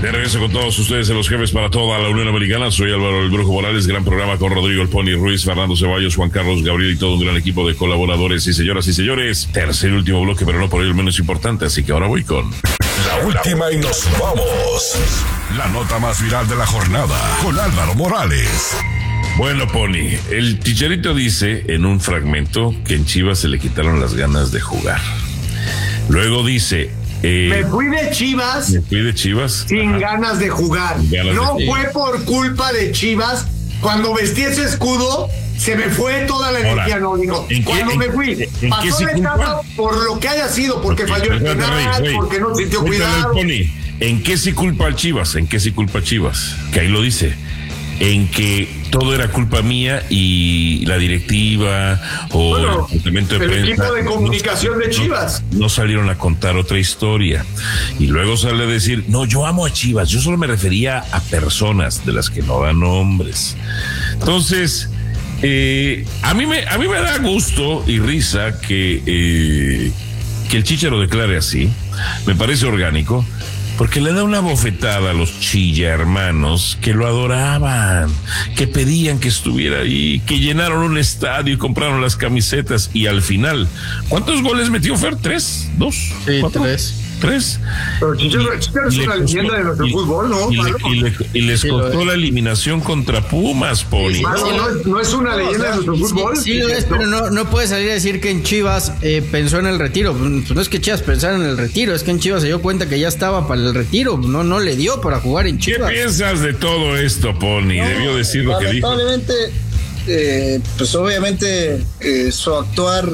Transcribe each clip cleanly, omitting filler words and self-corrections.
De regreso con todos ustedes en Los Jefes para toda la Unión Americana. Soy Álvaro el Brujo Morales, gran programa con Rodrigo el Pony Ruiz, Fernando Ceballos, Juan Carlos Gabriel y todo un gran equipo de colaboradores. Y señoras y señores, tercer y último bloque, pero no por ello el menos importante, así que ahora voy con la última y nos vamos. La nota más viral de la jornada con Álvaro Morales. Bueno, Pony, el Chicharito dice en un fragmento que en Chivas se le quitaron las ganas de jugar. Luego dice... me fui de Chivas sin ganas de jugar. No fue por culpa de Chivas. Cuando vestí ese escudo, se me fue toda la energía. No, digo, cuando me fui, pasó la etapa por lo que haya sido, porque falló el penal, porque no sintió cuidado. ¿En qué sí culpa al Chivas? ¿En qué sí culpa a Chivas? Que ahí lo dice. En que todo era culpa mía y la directiva o el departamento de prensa, equipo de comunicación de Chivas no salieron a contar otra historia. Y luego sale a decir, no, yo amo a Chivas, yo solo me refería a personas de las que no dan nombres. Entonces, a mí me da gusto y risa que el Chicharo declare así. Me parece orgánico. Porque le da una bofetada a los Chilla hermanos que lo adoraban, que pedían que estuviera ahí, que llenaron un estadio y compraron las camisetas. Y al final, ¿cuántos goles metió Fer? ¿3? ¿2? Sí, ¿4? 3. Pero Chicharo es una leyenda de nuestro fútbol, ¿no? Y les costó la eliminación contra Pumas, Poli. No es una leyenda de nuestro fútbol. Sí lo es, pero no puede salir a decir que en Chivas pensó en el retiro. Pues no es que Chivas pensara en el retiro, es que en Chivas se dio cuenta que ya estaba para el retiro. No le dio para jugar en Chivas. ¿Qué piensas de todo esto, Pony? Debió decir lo que dijo. Lamentablemente, pues obviamente su actuar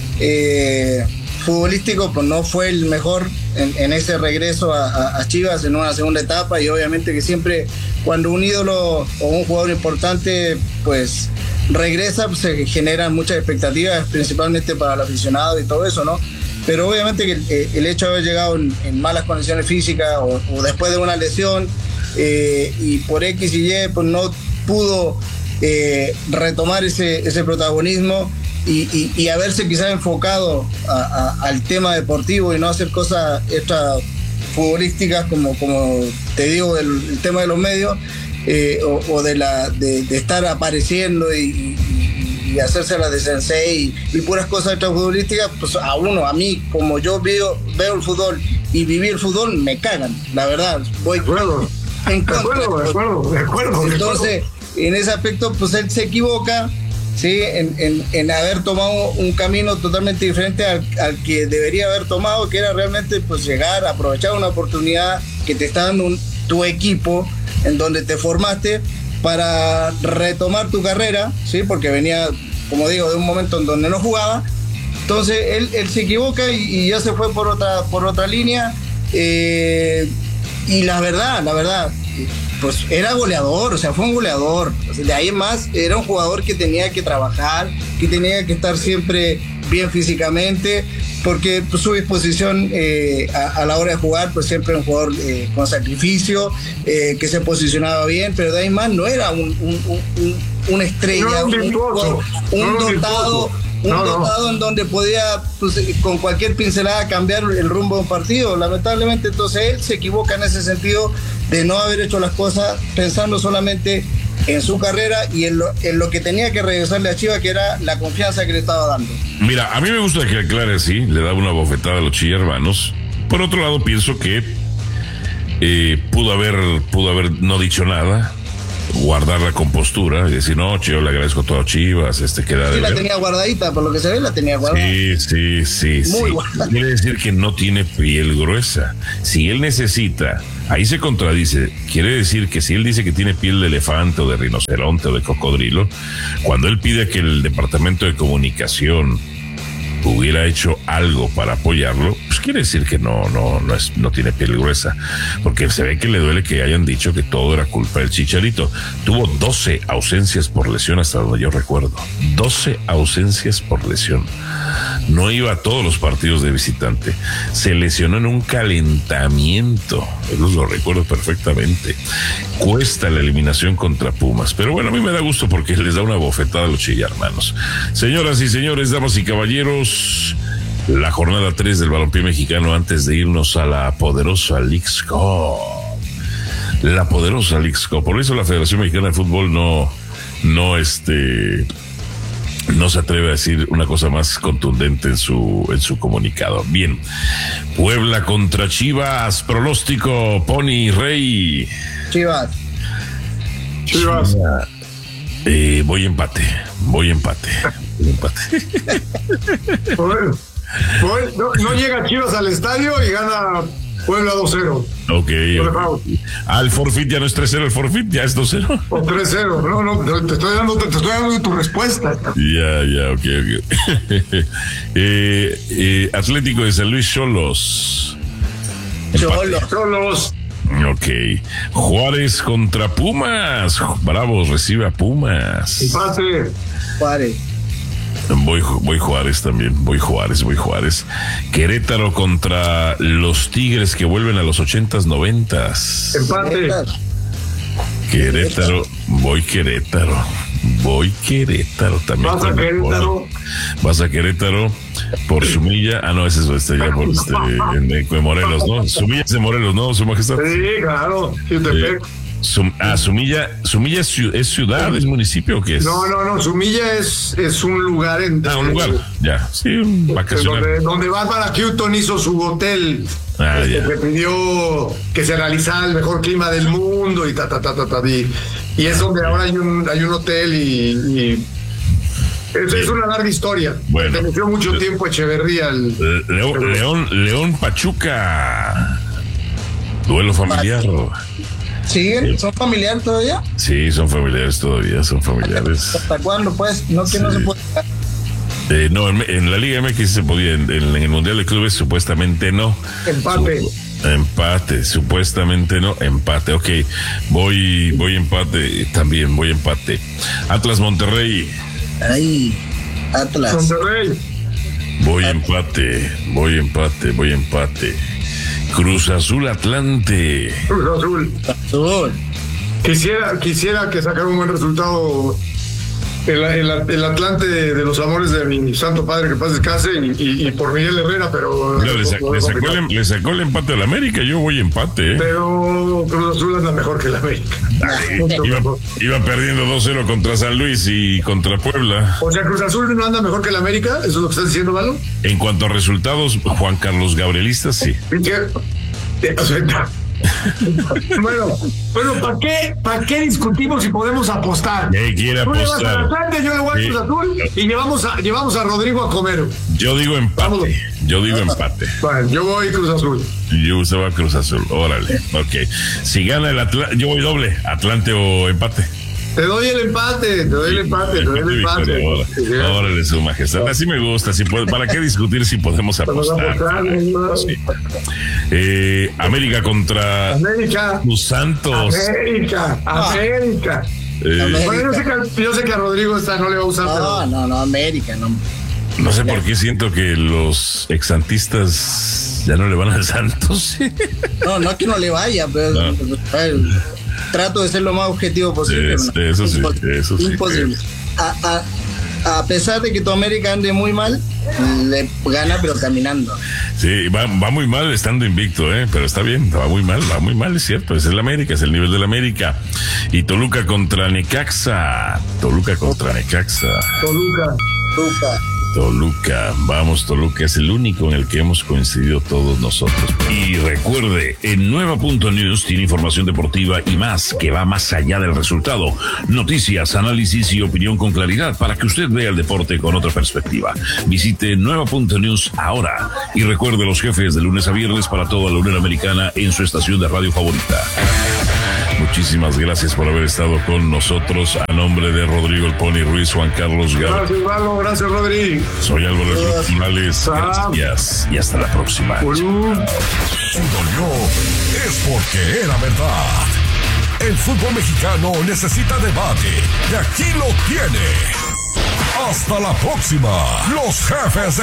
futbolístico pues no fue el mejor en ese regreso a Chivas en una segunda etapa, y obviamente que siempre cuando un ídolo o un jugador importante pues regresa, pues se generan muchas expectativas, principalmente para el aficionado y todo eso, ¿no? Pero obviamente que el hecho de haber llegado en malas condiciones físicas o después de una lesión y por X y Y pues no pudo retomar ese protagonismo y haberse quizás enfocado al tema deportivo y no hacer cosas extra futbolísticas como te digo, el tema de los medios o de estar apareciendo y hacerse la de sensei y puras cosas extra futbolísticas, pues a mí, como yo veo el fútbol y viví el fútbol, me cagan, la verdad. Voy en contra. De acuerdo. Entonces, en ese aspecto, pues él se equivoca, ¿sí? En haber tomado un camino totalmente diferente al que debería haber tomado, que era realmente pues llegar, aprovechar una oportunidad que te está dando tu equipo en donde te formaste para retomar tu carrera, ¿sí? Porque venía, como digo, de un momento en donde no jugaba. Entonces él se equivoca y ya se fue por otra línea, y la verdad pues era goleador, o sea, fue un goleador. O sea, de ahí en más era un jugador que tenía que trabajar, que tenía que estar siempre bien físicamente, porque pues, su disposición a la hora de jugar, pues siempre era un jugador con sacrificio, que se posicionaba bien, pero de ahí en más no era una estrella, un dotado en donde podía pues, con cualquier pincelada cambiar el rumbo de un partido. Lamentablemente entonces él se equivoca en ese sentido de no haber hecho las cosas pensando solamente en su carrera y en lo que tenía que regresarle a Chivas, que era la confianza que le estaba dando. Mira, a mí me gusta que aclare así, le da una bofetada a los Chilla hermanos. Por otro lado, pienso que pudo haber no dicho nada, guardar la compostura y decir, no, yo le agradezco todo a Chivas, queda de la tenía guardadita, por lo que se ve la tenía guardada. Sí. Muy guardada. Quiere decir que no tiene piel gruesa. Si él necesita, ahí se contradice, quiere decir que si él dice que tiene piel de elefante o de rinoceronte o de cocodrilo, cuando él pide que el departamento de comunicación hubiera hecho algo para apoyarlo, pues quiere decir que no tiene piel gruesa, porque se ve que le duele que hayan dicho que todo era culpa del Chicharito. Tuvo 12 ausencias por lesión hasta donde yo recuerdo, 12 ausencias por lesión. No iba a todos los partidos de visitante, se lesionó en un calentamiento, eso lo recuerdo perfectamente. Cuesta la eliminación contra Pumas, pero bueno, a mí me da gusto porque les da una bofetada a los Chilla hermanos. Señoras y señores, damas y caballeros, la jornada 3 del balompié mexicano antes de irnos a la poderosa Leagues Cup. la poderosa Leagues Cup. Por eso la Federación Mexicana de Fútbol no se atreve a decir una cosa más contundente en su comunicado. Bien, Puebla contra Chivas, pronóstico, Pony Rey. Chivas. Voy empate. No llega Chivas al estadio y gana Puebla 2-0. Ok. El forfeit ya no es 3-0, el forfeit ya es 2-0. O 3-0. No, te estoy dando tu respuesta. Ya, ok. Atlético de San Luis, Xolos. Ok. Juárez contra Pumas. Bravos recibe a Pumas. Empate. Juárez. Voy Juárez también. Voy Juárez. Querétaro contra los Tigres que vuelven a los 80s, 90s. Empate. Querétaro. Voy Querétaro también. Vas a Querétaro por Sumilla. No, ese es ya por en Morelos, ¿no? Sumilla es de Morelos, ¿no, Su Majestad? Sí, claro. Sumilla es ciudad, es municipio, ¿o qué es? No, Sumilla es un lugar un lugar, ya, sí, un vacacional. Donde Bárbara Houghton hizo su hotel. Que pidió que se realizara el mejor clima del mundo y y es donde ahora hay un hotel y es una larga historia. Bueno, perteneció mucho tiempo Echeverría. León Pachuca, duelo familiar. ¿Siguen? ¿Son familiares todavía? Sí, son familiares todavía, ¿Hasta cuándo, pues? No se puede. No, en la Liga MX se podía, en el Mundial de Clubes supuestamente no. Empate, supuestamente no, empate. Ok, voy empate, también voy empate. Atlas Monterrey. Ay, Atlas. Monterrey. Voy empate. Cruz Azul Atlante. Cruz Azul. Quisiera que sacara un buen resultado el Atlante de los amores de mi santo padre, que paz descanse, y por Miguel Herrera, pero le sacó el empate al América. Yo voy empate, pero Cruz Azul anda mejor que el América. Iba perdiendo 2-0 contra San Luis y contra Puebla. O sea, Cruz Azul no anda mejor que el América. ¿Eso es lo que estás diciendo, Malo? En cuanto a resultados, Juan Carlos Gabrielista, sí. Bueno, ¿para qué discutimos si podemos apostar? ¿Qué quiere apostar? Atlante, yo le voy a Cruz Azul y llevamos a Rodrigo a comer. Yo digo empate. Bueno, yo voy Cruz Azul. Usted va a Cruz Azul, órale. Ok. Si gana el Atlante, yo voy doble, Atlante o empate. Te doy el empate. Órale, Su Majestad. Así me gusta. ¿Para qué discutir si podemos apostar? Sí. América contra los Santos. América. Bueno, yo sé que a Rodrigo no le va a usar. No, América. No sé por qué siento que los exsantistas ya no le van al Santos. No que no le vaya, pero trato de ser lo más objetivo posible. Eso sí. Imposible. A pesar de que tu América ande muy mal, le gana, pero caminando. Sí, va muy mal estando invicto, pero está bien, va muy mal, es cierto, es el América, es el nivel del América. Y Toluca contra Necaxa. Toluca, vamos Toluca, es el único en el que hemos coincidido todos nosotros. Y recuerde, en Nueva.News tiene información deportiva y más, que va más allá del resultado. Noticias, análisis y opinión con claridad para que usted vea el deporte con otra perspectiva. Visite Nueva.News ahora y recuerde los jefes de lunes a viernes para toda la Unión Americana en su estación de radio favorita. Muchísimas gracias por haber estado con nosotros. A nombre de Rodrigo el Pony Ruiz, Juan Carlos Garo. Gracias, Valo. Gracias, Rodrigo. Soy Álvaro Morales. Gracias y hasta la próxima. Si dolió, es porque era verdad. El fútbol mexicano necesita debate y aquí lo tiene. Hasta la próxima, los jefes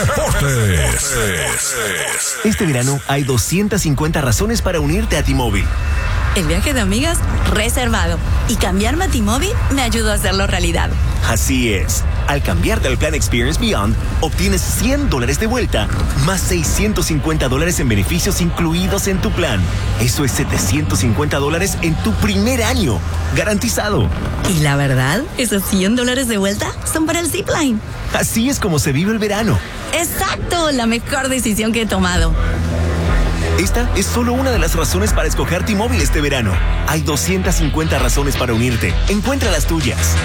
deportes. Este verano hay 250 razones para unirte a T-Mobile. el viaje de amigas reservado. Y cambiarme a T-Mobile me ayudó a hacerlo realidad. Así es. Al cambiar del plan Experience Beyond, obtienes $100 de vuelta, más $650 en beneficios incluidos en tu plan. Eso es $750 en tu primer año. Garantizado. Y la verdad, esos $100 de vuelta son para el Zipline. Así es como se vive el verano. ¡Exacto! La mejor decisión que he tomado. Esta es solo una de las razones para escoger T-Mobile este verano. Hay 250 razones para unirte. Encuentra las tuyas.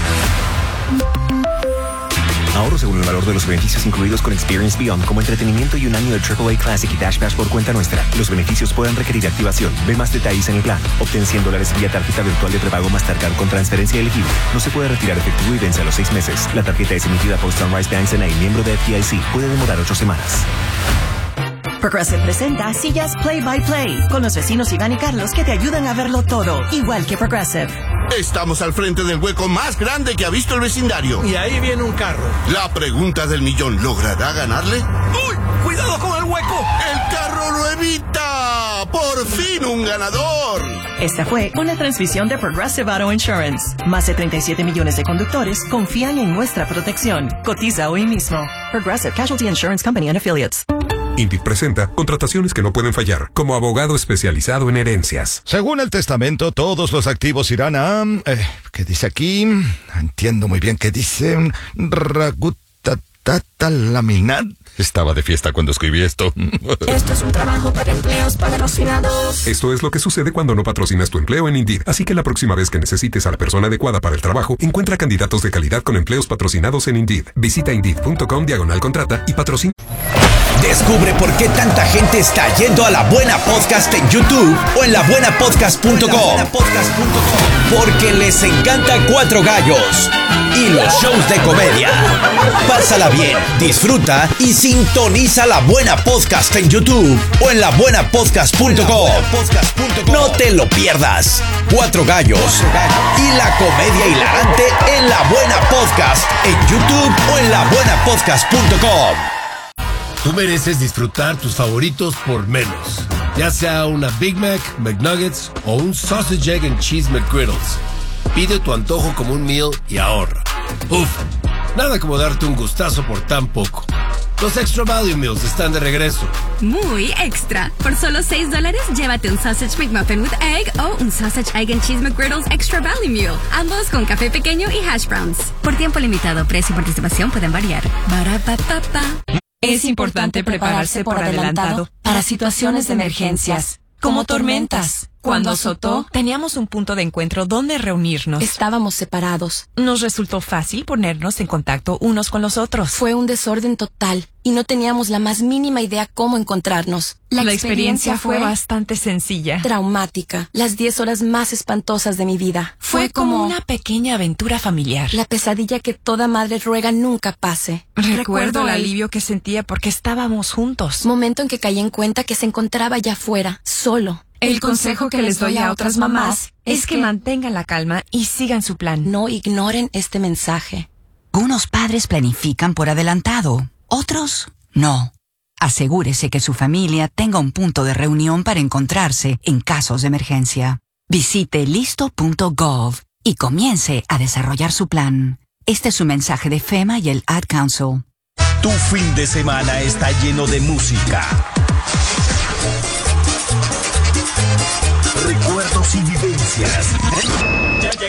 Ahorro según el valor de los beneficios incluidos con Experience Beyond, como entretenimiento y un año de AAA Classic y Dash Pass por cuenta nuestra. Los beneficios pueden requerir activación. Ve más detalles en el plan. Obtén $100 vía tarjeta virtual de prepago Mastercard con transferencia elegible. No se puede retirar efectivo y vence a los 6 meses. La tarjeta es emitida por Sunrise Bank N.A., miembro de FDIC. Puede demorar 8 semanas. Progressive presenta Sillas Play by Play con los vecinos Iván y Carlos que te ayudan a verlo todo, igual que Progressive. Estamos al frente del hueco más grande que ha visto el vecindario. Y ahí viene un carro. La pregunta del millón, ¿logrará ganarle? ¡Uy! ¡Cuidado con el hueco! ¡El carro lo evita! ¡Por fin un ganador! Esta fue una transmisión de Progressive Auto Insurance. Más de 37 millones de conductores confían en nuestra protección. Cotiza hoy mismo. Progressive Casualty Insurance Company and Affiliates. Indeed presenta contrataciones que no pueden fallar, como abogado especializado en herencias. Según el testamento, todos los activos irán a... ¿qué dice aquí? Entiendo muy bien qué dice. Laminat. Estaba de fiesta cuando escribí esto. Esto es un trabajo para empleos patrocinados. Esto es lo que sucede cuando no patrocinas tu empleo en Indeed. Así que la próxima vez que necesites a la persona adecuada para el trabajo, encuentra candidatos de calidad con empleos patrocinados en Indeed. Visita Indeed.com/contrata y patrocina. Descubre por qué tanta gente está yendo a La Buena Podcast en YouTube o en labuenapodcast.com. Porque les encanta Cuatro Gallos y los shows de comedia. Pásala bien, disfruta y sintoniza La Buena Podcast en YouTube o en labuenapodcast.com. No te lo pierdas. Cuatro Gallos y la comedia hilarante en La Buena Podcast en YouTube o en labuenapodcast.com. Tú mereces disfrutar tus favoritos por menos. Ya sea una Big Mac, McNuggets o un Sausage, Egg and Cheese McGriddles. Pide tu antojo como un meal y ahorra. Uf, nada como darte un gustazo por tan poco. Los Extra Value Meals están de regreso. Muy extra. Por solo $6, llévate un Sausage McMuffin with Egg o un Sausage, Egg and Cheese McGriddles Extra Value Meal. Ambos con café pequeño y hash browns. Por tiempo limitado, precio y participación pueden variar. Ba-ra-pa-pa-pa. Es importante prepararse por adelantado para situaciones de emergencias, como tormentas. Cuando azotó, teníamos un punto de encuentro donde reunirnos. Estábamos separados. Nos resultó fácil ponernos en contacto unos con los otros. Fue un desorden total y no teníamos la más mínima idea cómo encontrarnos. La experiencia fue bastante sencilla. Traumática. Las 10 horas más espantosas de mi vida. Fue como una pequeña aventura familiar. La pesadilla que toda madre ruega nunca pase. Recuerdo el alivio que sentía porque estábamos juntos. Momento en que caí en cuenta que se encontraba allá afuera, solo. El consejo que les doy a otras mamás es que mantengan la calma y sigan su plan. No ignoren este mensaje. Unos padres planifican por adelantado, otros no. Asegúrese que su familia tenga un punto de reunión para encontrarse en casos de emergencia. Visite listo.gov y comience a desarrollar su plan. Este es un mensaje de FEMA y el Ad Council. Tu fin de semana está lleno de música, recuerdos y vivencias.